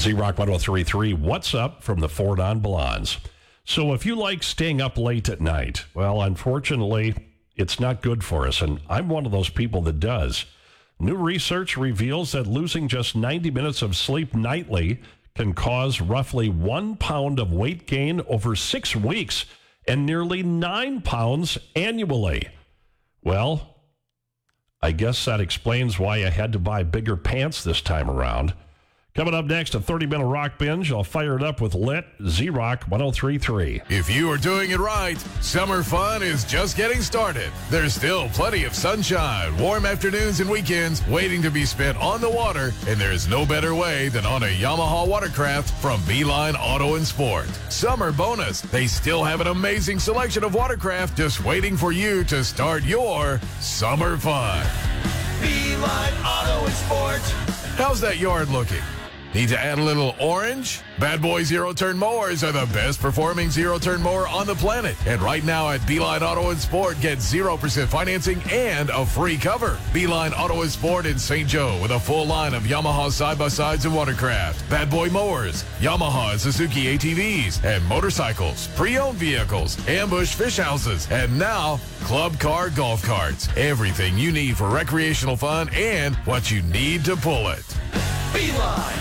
Z-Rock 103.3, what's up from the Ford on Blondes? So if you like staying up late at night, well, unfortunately, it's not good for us, and I'm one of those people that does. New research reveals that losing just 90 minutes of sleep nightly can cause roughly 1 pound of weight gain over 6 weeks and nearly 9 pounds annually. Well, I guess that explains why I had to buy bigger pants this time around. Coming up next, a 30-minute rock binge. I'll fire it up with Lit, Z-Rock 103.3. If you are doing it right, summer fun is just getting started. There's still plenty of sunshine, warm afternoons and weekends waiting to be spent on the water, and there's no better way than on a Yamaha watercraft from Beeline Auto and Sport. Summer bonus, they still have an amazing selection of watercraft just waiting for you to start your summer fun. Beeline Auto and Sport. How's that yard looking? Need to add a little orange? Bad Boy zero-turn mowers are the best performing zero-turn mower on the planet. And right now at Beeline Auto and Sport, get 0% financing and a free cover. Beeline Auto and Sport in St. Joe with a full line of Yamaha side-by-sides and watercraft, Bad Boy mowers, Yamaha and Suzuki ATVs, and motorcycles, pre-owned vehicles, ambush fish houses, and now club car golf carts. Everything you need for recreational fun and what you need to pull it. Beeline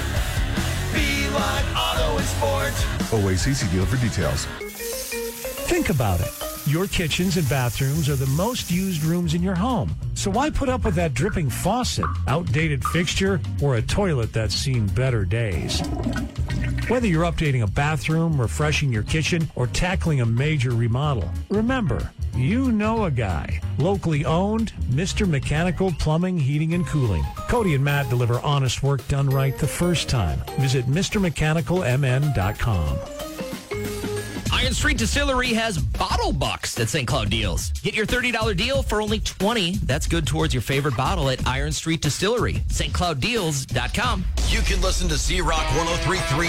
Auto and Sport. OACC dealer for details. Think about it. Your kitchens and bathrooms are the most used rooms in your home. So why put up with that dripping faucet, outdated fixture, or a toilet that's seen better days? Whether you're updating a bathroom, refreshing your kitchen, or tackling a major remodel, remember, you know a guy. Locally owned, Mr. Mechanical Plumbing, Heating, and Cooling. Cody and Matt deliver honest work done right the first time. Visit MrMechanicalMN.com. Iron Street Distillery has Bottle Bucks at St. Cloud Deals. Get your $30 deal for only $20. That's good towards your favorite bottle at Iron Street Distillery. StCloudDeals.com. You can listen to Z-Rock 103.3